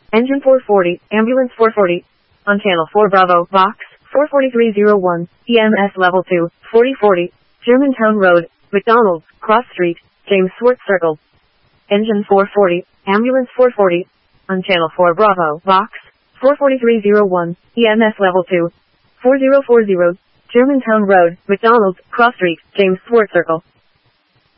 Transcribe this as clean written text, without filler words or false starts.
Engine 440, Ambulance 440. On Channel 4 Bravo, Box 44301, EMS Level 2, 4040, Germantown Road, McDonald's, Cross Street, James Swartz Circle. Engine 440, Ambulance 440. On Channel 4 Bravo, Box 44301, EMS Level 2, 4040, Germantown Road, McDonald's, Cross Street, James Swartz Circle.